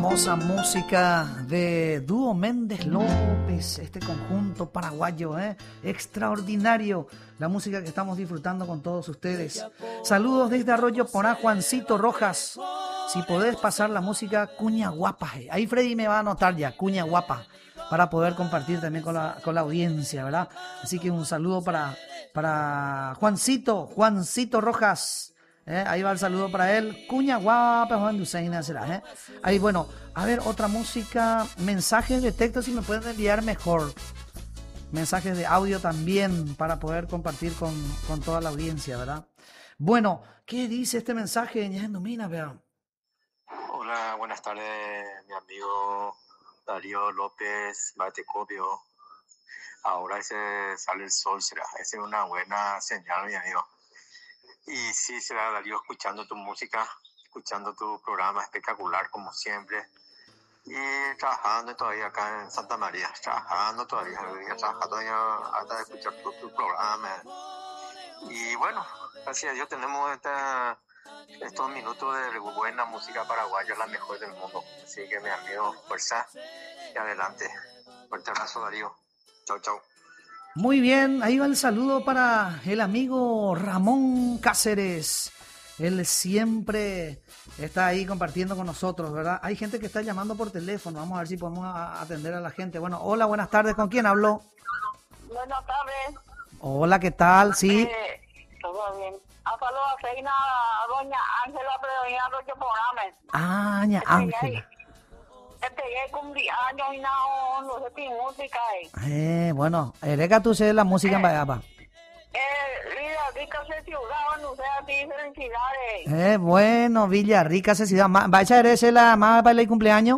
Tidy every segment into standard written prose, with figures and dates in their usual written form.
Hermosa música de Dúo Méndez López, este conjunto paraguayo, extraordinario, la música que estamos disfrutando con todos ustedes. Saludos desde Arroyo Porá, Juancito Rojas. Si podés pasar la música Cuña Guapa, ahí Freddy me va a anotar ya, Cuña Guapa, para poder compartir también con la audiencia, ¿verdad? Así que un saludo para Juancito Rojas. Ahí va el saludo para él. Cuña Guapa, Juan Duseina será. Ahí, bueno, a ver, otra música. Mensajes de texto, si me pueden enviar mejor. Mensajes de audio también, para poder compartir con toda la audiencia, ¿verdad? Bueno, ¿qué dice este mensaje? Domina, vea. Hola, buenas tardes, mi amigo Darío López Batecopio. Ahora ese sale el sol, será. Esa es una buena señal, mi amigo. Y sí, será Darío, escuchando tu música, escuchando tu programa espectacular como siempre. Y trabajando todavía acá en Santa María, trabajando todavía hasta escuchar tu programa. Y bueno, gracias a Dios tenemos estos minutos de buena música paraguaya, la mejor del mundo. Así que mi amigo, fuerza y adelante. Fuerte abrazo, Darío. Chau, chau. Muy bien, ahí va el saludo para el amigo Ramón Cáceres. Él siempre está ahí compartiendo con nosotros, ¿verdad? Hay gente que está llamando por teléfono. Vamos a ver si podemos atender a la gente. Bueno, hola, buenas tardes. ¿Con quién hablo? Buenas tardes. Hola, ¿qué tal? Sí. Todo bien. Saludos a Reina, doña Ángela, pero doña Rocha Porame. Ah, doña Ángela. Llegué cumpleaños y no sé qué música es. Bueno, Ereka, tú sabes la música en Bayapa. Villarrica se ciudad, no sé a ti felicidades. Bueno, Villarrica se ciudad. ¿Vais a eres la más para el cumpleaños?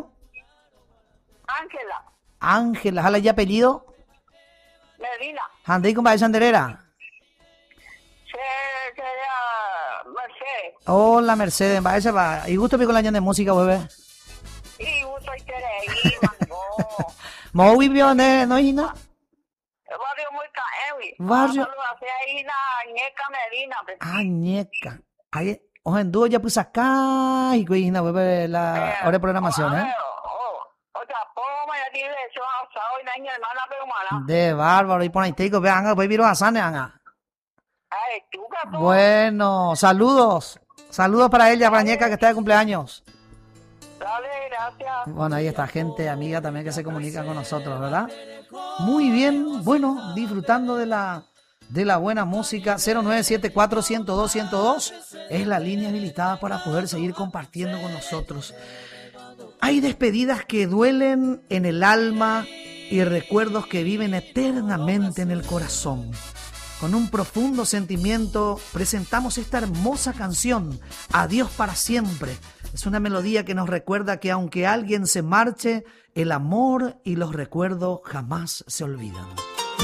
Ángela. Ángela, ¿jala ya apellido? Medina. ¿Andé con Baja Sanderera? Mercedes. Hola, Mercedes. Vaya, va. ¿Y gusto con la año de música, bebé? Y gusto y queréis, mango. ¿Mo vivió donde no hina? El barrio muy caewi. Barrio. Ahí na Ñeca Medina. Ñeca. Ahí, en dúo ya pues acá y que hina, bebé, la hora de programación, De bárbaro, y por ahí te digo, vean, voy a ir a Sane, anga. Bueno, saludos para ella, Rañeca, que está de cumpleaños. Dale, gracias. Bueno, ahí está gente, amiga también que se comunica con nosotros, ¿verdad? Muy bien, bueno, disfrutando de la buena música. 0974-102-102 es la línea habilitada para poder seguir compartiendo con nosotros. Hay despedidas que duelen en el alma y recuerdos que viven eternamente en el corazón. Con un profundo sentimiento presentamos esta hermosa canción, Adiós para siempre. Es una melodía que nos recuerda que aunque alguien se marche, el amor y los recuerdos jamás se olvidan.